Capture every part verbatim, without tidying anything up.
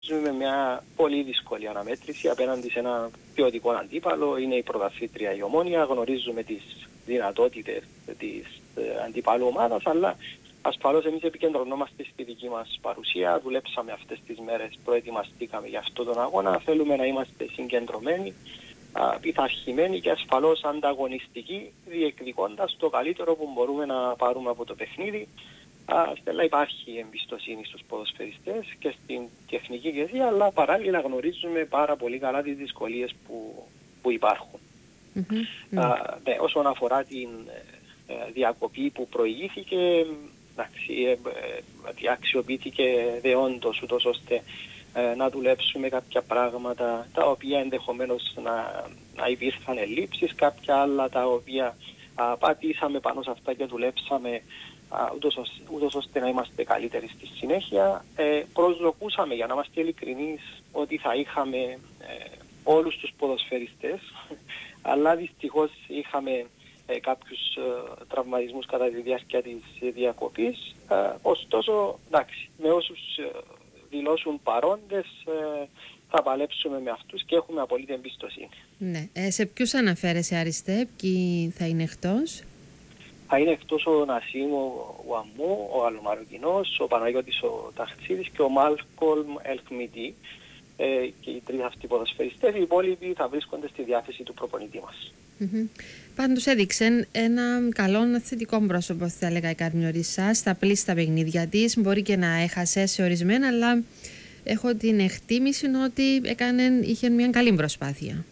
Ζούμε μια πολύ δύσκολη αναμέτρηση απέναντι σε ένα ποιοτικό αντίπαλο. Είναι η πρωταθλήτρια η Ομόνοια. Γνωρίζουμε τις δυνατότητες της αντιπάλου ομάδας, αλλά ασφαλώς εμείς επικεντρωνόμαστε στη δική μας παρουσία. Δουλέψαμε αυτές τις μέρες, προετοιμαστήκαμε για αυτόν τον αγώνα. Θέλουμε να είμαστε συγκεντρωμένοι, πειθαρχημένοι και ασφαλώς ανταγωνιστικοί, διεκδικώντας το καλύτερο που μπορούμε να πάρουμε από το παιχνίδι. Στέλλα, υπάρχει εμπιστοσύνη στους ποδοσφαιριστές και στην τεχνική ηγεσία, αλλά παράλληλα γνωρίζουμε πάρα πολύ καλά τις δυσκολίες που, που υπάρχουν. Mm-hmm. Α, ναι, όσον αφορά την ε, διακοπή που προηγήθηκε, εντάξει, ε, ε, αξιοποιήθηκε δεόντως ούτως ώστε ε, να δουλέψουμε κάποια πράγματα τα οποία ενδεχομένως να, να υπήρχαν ελλείψεις, κάποια άλλα τα οποία α, πατήσαμε πάνω σε αυτά και δουλέψαμε ούτως, ούτως ώστε να είμαστε καλύτεροι στη συνέχεια. Ε, προσδοκούσαμε, για να είμαστε ειλικρινείς, ότι θα είχαμε ε, όλους τους ποδοσφαιριστές, αλλά δυστυχώς είχαμε ε, κάποιους ε, τραυματισμούς κατά τη διάρκεια της διακοπής. Ε, ωστόσο, εντάξει, με όσους ε, δηλώσουν παρόντες, ε, θα παλέψουμε με αυτούς και έχουμε απολύτως εμπιστοσύνη. Ναι. Ε, σε ποιους αναφέρεσαι, Αριστέ, ποιοι θα είναι εκτός? Θα είναι εκτός ο Νασίμ ο Αμμού, ο Αλμαροκινός, ο Παναγιώτης ο Ταχτσίδης και ο Μάλκολμ Ελκμητή. Ε, και οι τρεις αυτοί ποδοσφαιριστές, οι υπόλοιποι θα βρίσκονται στη διάθεση του προπονητή μας. Mm-hmm. Πάντως έδειξε ένα καλό θετικό πρόσωπο, θα έλεγα, η Καρμιωρίσα στα πλήστα παιχνίδια της. Μπορεί και να έχασε σε ορισμένα, αλλά έχω την εκτίμηση ότι έκανε, είχε μια καλή προσπάθεια.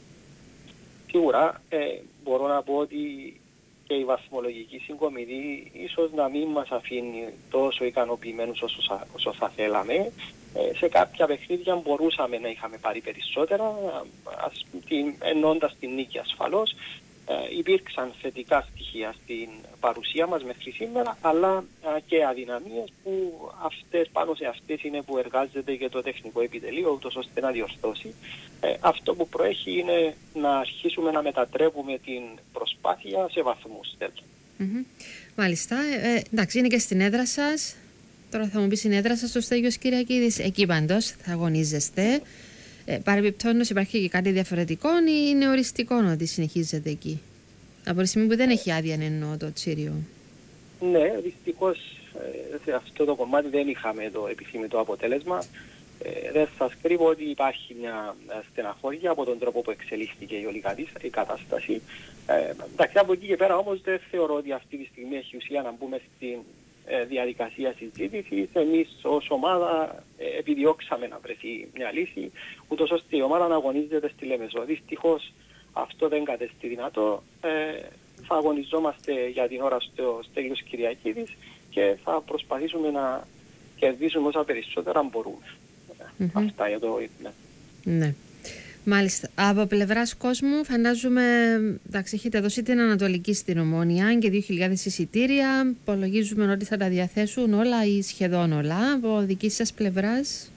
Σίγουρα ε, μπορώ να πω ότι και η βαθμολογική συγκομιδή ίσως να μην μας αφήνει τόσο ικανοποιημένους όσο, όσο θα θέλαμε. Ε, σε κάποια παιχνίδια μπορούσαμε να είχαμε πάρει περισσότερα, ας, την, ενώντας την νίκη ασφαλώς. Ε, υπήρξαν θετικά στοιχεία στην παρουσία μας μέχρι σήμερα, αλλά α, και αδυναμίες που αυτές, πάνω σε αυτές είναι που εργάζεται και το τεχνικό επιτελείο, ούτως ώστε να διορθώσει. Ε, αυτό που προέχει είναι να αρχίσουμε να μετατρέπουμε την προσπάθεια σε βαθμούς. Mm-hmm. Μάλιστα. Ε, εντάξει, είναι και στην έδρα σας. Τώρα θα μου πει στην έδρα σας, στο Στέγιος Κυριακίδης. Εκεί πάντως θα αγωνίζεστε. Ε, Παρεμπιπτόντως υπάρχει και κάτι διαφορετικό ή είναι οριστικό ότι συνεχίζετε εκεί? Από τη στιγμή που δεν έχει άδεια, εννοώ, το Τσίριο. Ναι, δυστυχώς ε, σε αυτό το κομμάτι δεν είχαμε το επιθυμητό αποτέλεσμα. Ε, δεν σας κρύβω ότι υπάρχει μια στεναχώρια από τον τρόπο που εξελίχθηκε η όλη η κατάσταση. Ε, εντάξει, από εκεί και πέρα όμως δεν θεωρώ ότι αυτή τη στιγμή έχει ουσία να μπούμε στην ε, διαδικασία συζήτησης. Εμείς ως ομάδα ε, επιδιώξαμε να βρεθεί μια λύση, ούτως ώστε η ομάδα να αγωνίζεται στη Λεμεσό. Δυστυχώς αυτό δεν κατέστη δυνατό. Ε, θα αγωνιζόμαστε για την ώρα στο Στέλιος Κυριακίδης και θα προσπαθήσουμε να κερδίσουμε όσα περισσότερα μπορούμε. Mm-hmm. Αυτά για το ναι. Ναι. Μάλιστα. Από πλευράς κόσμου, φαντάζομαι, εντάξει, έχετε δώσει την Ανατολική στην Ομόνοια και δύο χιλιάδες εισιτήρια. Υπολογίζουμε ότι θα τα διαθέσουν όλα ή σχεδόν όλα από δική σας πλευράς.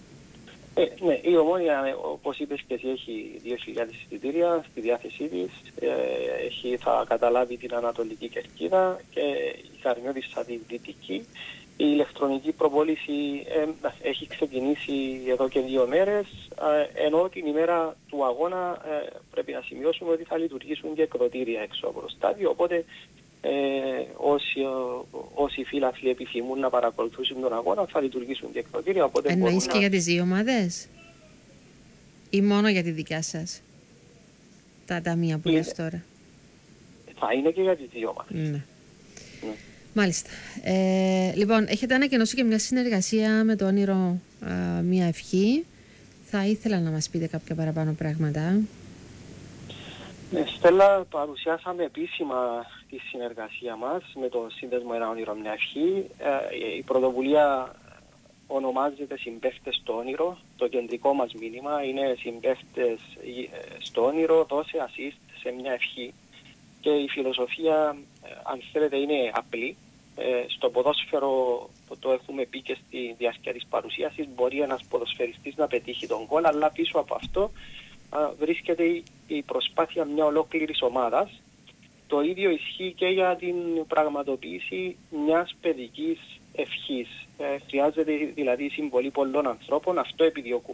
Ε, ναι, η Ομόνοια, όπως είπες και εσύ, έχει δύο χιλιάδες εισιτήρια στη διάθεσή της. Ε, έχει, θα καταλάβει την Ανατολική Κερκίδα και η Καρμιώδισσα τη Δυτική. Η ηλεκτρονική προπόληση ε, έχει ξεκινήσει εδώ και δύο μέρες, ε, ενώ την ημέρα του αγώνα ε, πρέπει να σημειώσουμε ότι θα λειτουργήσουν και εκδοτήρια έξω από το στάδιο, οπότε ε, όσοι, όσοι φίλαθλοι επιθυμούν να παρακολουθήσουν τον αγώνα θα λειτουργήσουν και εκδοτήρια. Εννοείς και να... για τις δύο ομάδες ή μόνο για τη δικιά σας, τα ταμεία που λες τώρα? Θα είναι και για τις δύο ομάδες. Ναι. Ναι. Μάλιστα. Ε, λοιπόν, έχετε ανακοινώσει και μια συνεργασία με το Όνειρο α, Μια Ευχή. Θα ήθελα να μας πείτε κάποια παραπάνω πράγματα. Ναι, Στέλλα, παρουσιάσαμε επίσημα τη συνεργασία μας με το Σύνδεσμο Ένα Όνειρο Μια Ευχή. Ε, η πρωτοβουλία ονομάζεται Συμπαίχτες στο Όνειρο. Το κεντρικό μας μήνυμα είναι Συμπαίχτες στο Όνειρο, δώσε assist σε μια ευχή. Και η φιλοσοφία, αν θέλετε, είναι απλή. Ε, στο ποδόσφαιρο, το έχουμε πει και στη διάρκεια της παρουσίασης, μπορεί ένας ποδοσφαιριστής να πετύχει τον γκολ, αλλά πίσω από αυτό α, βρίσκεται η, η προσπάθεια μια ολόκληρης ομάδας. Το ίδιο ισχύει και για την πραγματοποίηση μιας παιδικής ευχής. Ε, χρειάζεται δηλαδή η συμβολή πολλών ανθρώπων, αυτό επιδιώκουμε.